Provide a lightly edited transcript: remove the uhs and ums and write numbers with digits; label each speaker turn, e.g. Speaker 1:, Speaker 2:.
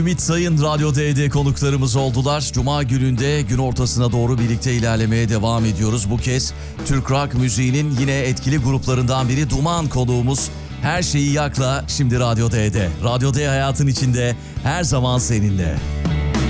Speaker 1: Ümit Sayın Radyo D'de konuklarımız oldular. Cuma gününde gün ortasına doğru birlikte ilerlemeye devam ediyoruz. Bu kez Türk rock müziğinin yine etkili gruplarından biri Duman konuğumuz. Her şeyi yakla şimdi Radyo D'de. Radyo D hayatın içinde her zaman seninle.